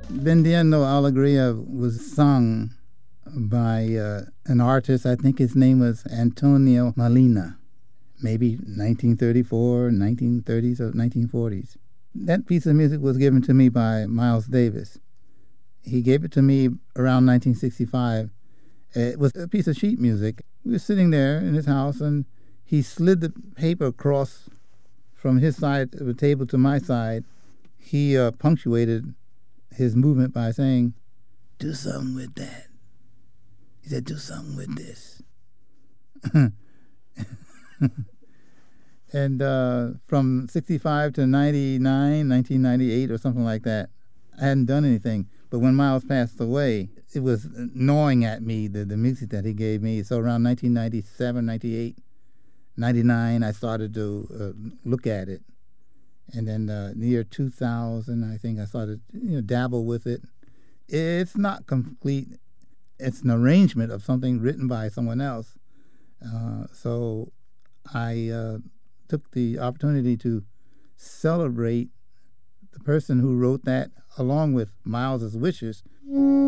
Vendiendo Alegria was sung by an artist, I think his name was Antonio Molina, maybe 1934, 1930s, or 1940s. That piece of music was given to me by Miles Davis. He gave it to me around 1965. It was a piece of sheet music. We were sitting there in his house, and he slid the paper across from his side of the table to my side. He punctuated his movement by saying, "Do something with that." He said, "Do something with this." And from 65 to 99, 1998 or something like that, I hadn't done anything. But when Miles passed away, it was gnawing at me, the music that he gave me. So around 1997, 98, 99, I started to look at it. And then near 2000, I think I started dabble with it. It's not complete. It's an arrangement of something written by someone else. So I took the opportunity to celebrate the person who wrote that along with Miles's wishes.